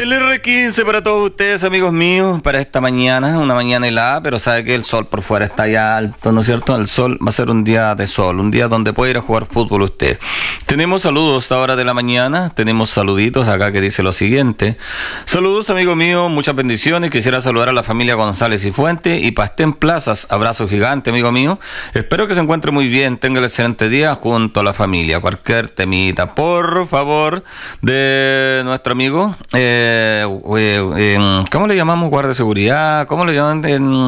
El R15 para todos ustedes, amigos míos, para esta mañana, una mañana helada, pero sabe que el sol por fuera está ya alto, ¿no es cierto? El sol va a ser un día de sol, un día donde puede ir a jugar fútbol usted. Tenemos saludos a esta hora de la mañana, tenemos saluditos acá que dice lo siguiente. Saludos, amigo mío, muchas bendiciones. Quisiera saludar a la familia González y Fuente y Pastén Plazas. Abrazo gigante, amigo mío. Espero que se encuentre muy bien, tenga el excelente día junto a la familia. Cualquier temita, por favor, de nuestro amigo, ¿cómo le llamamos? Guardia de seguridad, ¿cómo le llaman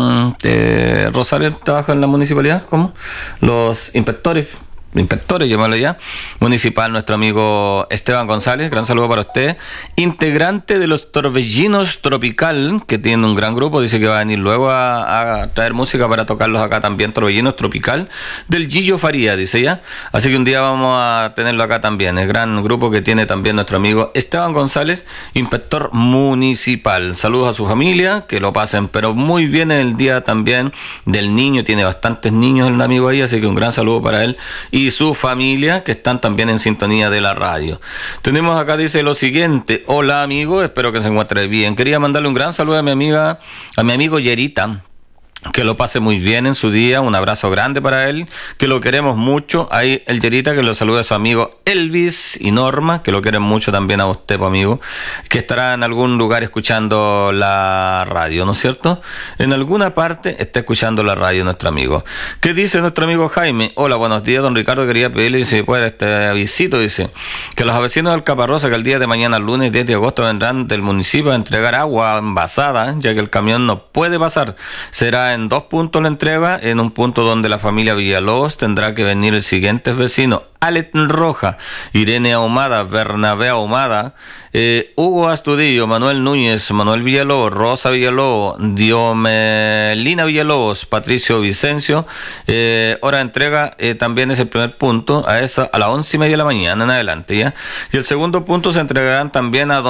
en Rosario? ¿Trabaja en la municipalidad? ¿Cómo? Los inspectores, llamarlo ya, municipal, nuestro amigo Esteban González, gran saludo para usted, integrante de los Torbellinos Tropical, que tiene un gran grupo, dice que va a venir luego a traer música para tocarlos acá también, Torbellinos Tropical, del Gillo Faría, dice ya, así que un día vamos a tenerlo acá también, el gran grupo que tiene también nuestro amigo Esteban González, inspector municipal. Saludos a su familia, que lo pasen, pero muy bien en el día también del niño, tiene bastantes niños el amigo ahí, así que un gran saludo para él y su familia que están también en sintonía de la radio. Tenemos acá, dice lo siguiente: hola amigo, espero que se encuentre bien. Quería mandarle un gran saludo a mi amigo Yerita, que lo pase muy bien en su día, un abrazo grande para él, que lo queremos mucho. Ahí el Yerita, que lo saluda a su amigo Elvis y Norma, que lo quieren mucho también a usted, amigo, que estará en algún lugar escuchando la radio, ¿no es cierto? En alguna parte está escuchando la radio nuestro amigo. ¿Qué dice nuestro amigo Jaime? Hola, buenos días, don Ricardo, quería pedirle si puede este avisito, dice, que los vecinos del Caparrosa, que el día de mañana, lunes 10 de agosto, vendrán del municipio a entregar agua envasada, ya que el camión no puede pasar. Será en 2 puntos la entrega, en un punto donde la familia Villalobos tendrá que venir el siguiente vecino: Alet Roja, Irene Ahumada, Bernabé Ahumada, Hugo Astudillo, Manuel Núñez, Manuel Villalobos, Rosa Villalobos, Diomelina Villalobos, Patricio Vicencio. Hora de entrega también es el primer punto, a las 11:30 de la mañana en adelante, ¿ya? Y el segundo punto se entregarán también a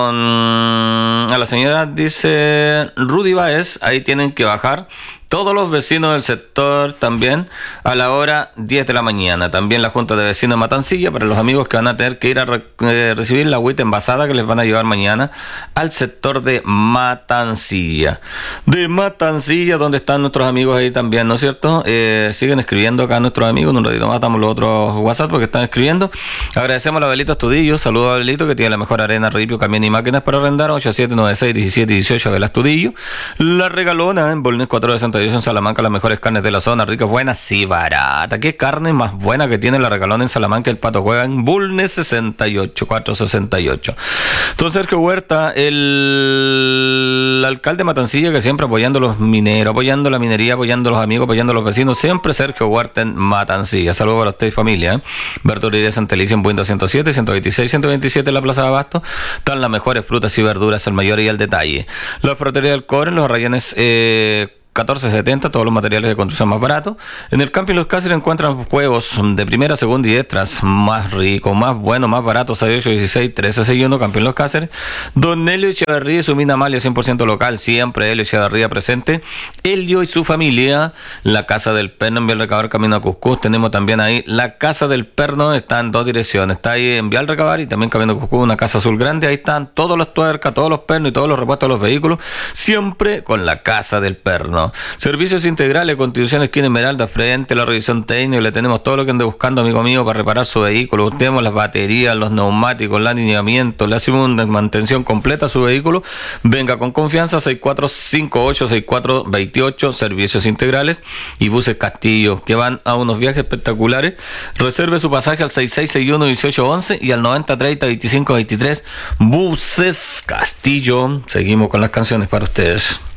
la señora, dice Rudy Báez. Ahí tienen que bajar todos los vecinos del sector también a la hora 10 de la mañana. También la Junta de Vecinos de Matancilla, para los amigos que van a tener que ir a recibir la agüita envasada que les van a llevar mañana al sector de Matancilla. De Matancilla, donde están nuestros amigos ahí también, ¿no es cierto? Siguen escribiendo acá nuestros amigos. En un ratito más damos los otros WhatsApp porque están escribiendo. Agradecemos a Abelito Astudillo. Saludos a Abelito, que tiene la mejor arena, ripio, camión y máquinas para arrendar. 8796-1718, Abel Astudillo. La Regalona en Bolnes 468 en Salamanca, las mejores carnes de la zona, ricas, buenas y baratas. ¿Qué carne más buena que tiene la Regalona en Salamanca? El Pato juega en Bulnes 68, 468. Don Sergio Huerta, el alcalde de Matancilla, que siempre apoyando a los mineros, apoyando la minería, apoyando a los amigos, apoyando a los vecinos, siempre Sergio Huerta en Matancilla. Saludos para usted y familia. Bertolini de Santa Alicia en Buendo 107, 126, 127 en la Plaza de Abasto. Están las mejores frutas y verduras, el mayor y el detalle. La Frutería del Cobre, los rayones 14.70, todos los materiales de construcción más baratos. En el Camping Los Cáceres encuentran juegos de primera, segunda y extras más ricos, más buenos, más baratos. 6816 1361, Camping Los Cáceres. Don Helio Echeverría y su mina Amalia 100% local, siempre Helio Echeverría presente. Helio y su familia. La Casa del Perno en Vial Recabar, camino a Cuscús. Tenemos también ahí la Casa del Perno, está en 2 direcciones, está ahí en Vial Recabar y también camino a Cuscús, una casa azul grande. Ahí están todos los tuercas, todos los pernos y todos los repuestos de los vehículos, siempre con la Casa del Perno. Servicios integrales, Constitución esquina Esmeralda, frente a la revisión técnica. Le tenemos todo lo que ande buscando, amigo mío, para reparar su vehículo. Tenemos las baterías, los neumáticos, el alineamiento, le hacemos una mantención completa a su vehículo. Venga con confianza. 6458-6428, servicios integrales. Y Buses Castillo, que van a unos viajes espectaculares. Reserve su pasaje al 6661-1811 y al 9030-2523. Buses Castillo. Seguimos con las canciones para ustedes.